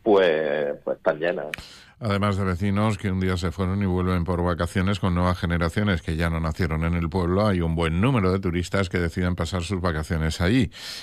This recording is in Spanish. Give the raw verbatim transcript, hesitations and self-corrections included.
pues, pues están llenas. Además de vecinos que un día se fueron y vuelven por vacaciones con nuevas generaciones que ya no nacieron en el pueblo, hay un buen número de turistas que deciden pasar sus vacaciones allí.